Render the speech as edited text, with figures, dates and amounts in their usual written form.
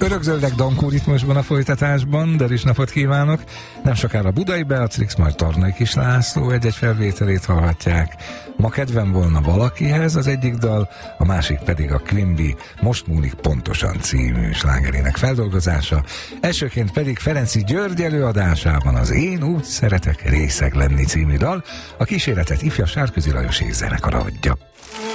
Örökzöldek Dankó ritmusban a folytatásban, de is napot kívánok. Nem sokára Budai Beatrix, majd Tarnai Kis László egy-egy felvételét hallhatják. Ma kedvem volna valakihez az egyik dal, a másik pedig a Quimby Most múlik pontosan című slágerének feldolgozása. Elsőként pedig Ferenczy György előadásában az Én úgy szeretek részeg lenni című dal, a kíséretet ifja Sárközi Lajos zenekara adja.